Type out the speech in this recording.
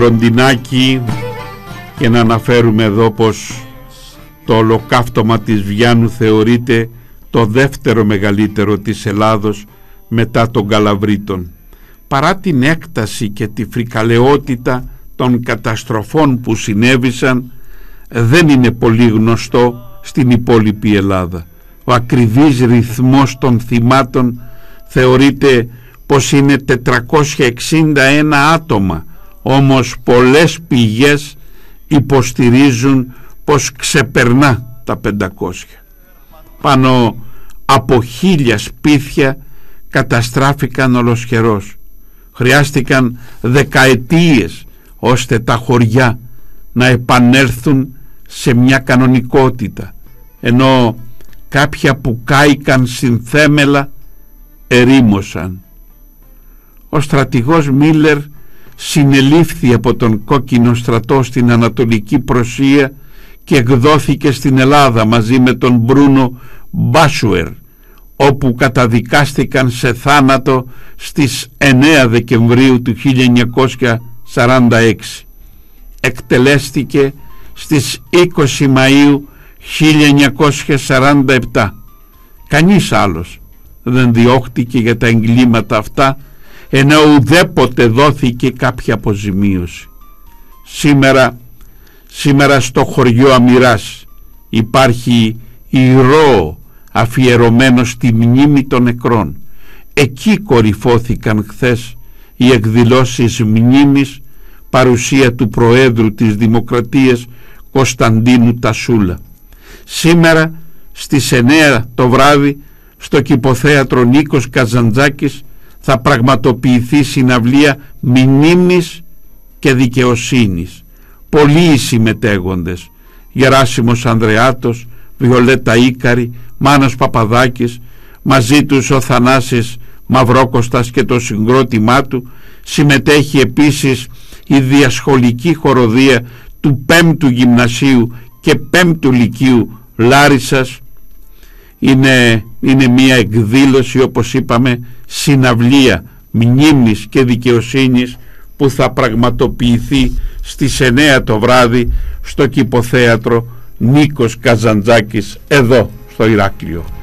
Ροντινάκη, και να αναφέρουμε εδώ πως το ολοκαύτωμα της Βιάννου θεωρείται το δεύτερο μεγαλύτερο της Ελλάδος μετά των Καλαβρίτων. Παρά την έκταση και τη φρικαλαιότητα των καταστροφών που συνέβησαν, δεν είναι πολύ γνωστό στην υπόλοιπη Ελλάδα. Ο ακριβής ρυθμός των θυμάτων θεωρείται πως είναι 461 άτομα, όμως πολλές πηγές υποστηρίζουν πως ξεπερνά τα 500. Πάνω από 1000 σπίτια καταστράφηκαν ολοσχερός. Χρειάστηκαν δεκαετίες ώστε τα χωριά να επανέλθουν σε μια κανονικότητα, ενώ κάποια που κάηκαν στην θέμελα ερήμωσαν. Ο στρατηγός Μίλλερ συνελήφθη από τον Κόκκινο Στρατό στην Ανατολική Πρωσία και εκδόθηκε στην Ελλάδα μαζί με τον Μπρούνο Μπάσουερ, όπου καταδικάστηκαν σε θάνατο στις 9 Δεκεμβρίου του 1946. Εκτελέστηκε στις 20 Μαΐου 1947. Κανείς άλλος δεν διώχτηκε για τα εγκλήματα αυτά, ενώ ουδέποτε δόθηκε κάποια αποζημίωση. Σήμερα στο χωριό Αμυράς υπάρχει ηρώο αφιερωμένο στη μνήμη των νεκρών. Εκεί κορυφώθηκαν χθες οι εκδηλώσεις μνήμης, παρουσία του Προέδρου της Δημοκρατίας Κωνσταντίνου Τασούλα. Σήμερα στις 9 το βράδυ στο Κηποθέατρο Νίκος Καζαντζάκης θα πραγματοποιηθεί συναυλία μνήμης και δικαιοσύνης. Πολλοί οι συμμετέχοντες: Γεράσιμος Ανδρεάτος, Βιολέτα Ίκαρη, Μάνος Παπαδάκης, μαζί τους ο Θανάσης Μαυρόκωστας και το συγκρότημά του. Συμμετέχει επίσης η διασχολική χοροδία του 5ου Γυμνασίου και 5ου Λυκείου Λάρισσας. Είναι μια εκδήλωση, όπως είπαμε, συναυλία μνήμης και δικαιοσύνης, που θα πραγματοποιηθεί στις 9 το βράδυ στο Κηποθέατρο Νίκος Καζαντζάκης εδώ στο Ηράκλειο.